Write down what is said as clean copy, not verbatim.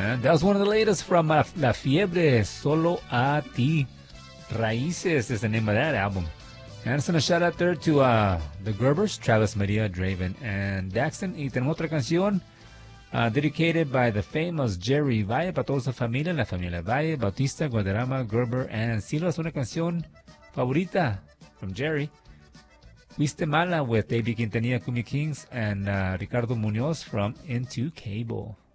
And that was one of the latest from La Fiebre, Solo a Ti. Raíces is the name of that album. And it's a shout out there to the Gerbers, Travis, Maria, Draven, and Daxton. Y tenemos otra canción dedicated by the famous Jerry Valle, para toda su familia, la familia Valle, Bautista, Guadarrama, Gerber, and Silas. Una canción favorita from Jerry. Fuiste Mala with A.B. Quintanilla, Kumi Kings, and Ricardo Munoz from Into Cable.